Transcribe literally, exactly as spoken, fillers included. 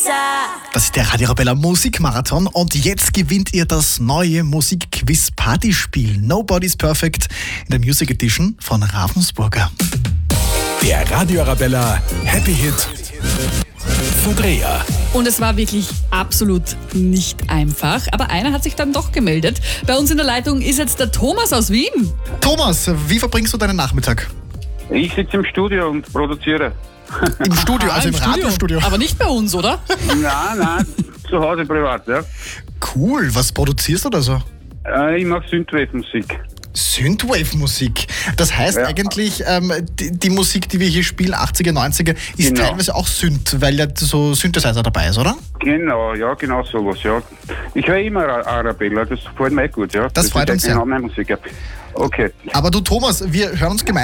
Das ist der Radio Arabella Musikmarathon und jetzt gewinnt ihr das neue Musikquiz-Partyspiel Nobody's Perfect in der Music Edition von Ravensburger. Der Radio Arabella Happy Hit Verdreher. Und es war wirklich absolut nicht einfach, aber einer hat sich dann doch gemeldet. Bei uns in der Leitung ist jetzt der Thomas aus Wien. Thomas, wie verbringst du deinen Nachmittag? Ich sitze im Studio und produziere. Im Studio, Aha, also im, im Studio. Radiostudio. Aber nicht bei uns, oder? Nein, nein, zu Hause privat, ja. Cool, was produzierst du da so? Äh, ich mache Synthwave-Musik. Synthwave-Musik. Das heißt Ja. eigentlich, ähm, die, die Musik, die wir hier spielen, achtziger, neunziger, ist Genau. teilweise auch Synth, weil ja so Synthesizer dabei ist, oder? Genau, ja, genau sowas, ja. Ich höre immer Arabella, das gefällt mir gut, ja. Das freut uns ist sehr. eine Musik, ja. Okay. Aber du Thomas, wir hören uns gemeinsam